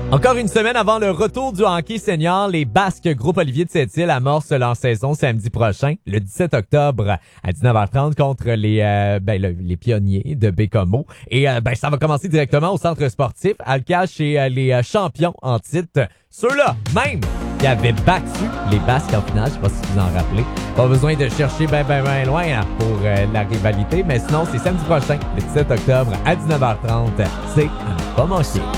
Encore une semaine avant le retour du hockey senior, les Basques Groupe Olivier de Sept-Îles amorcent leur saison samedi prochain, le 17 octobre à 19h30 contre les pionniers de Bécomo. Et ça va commencer directement au centre sportif. Alka chez les champions en titre. Ceux-là, même, qui avaient battu les Basques en finale. Je sais pas si vous en rappelez. Pas besoin de chercher ben loin pour la rivalité. Mais sinon, c'est samedi prochain, le 17 octobre à 19h30. C'est à ne pas manquer.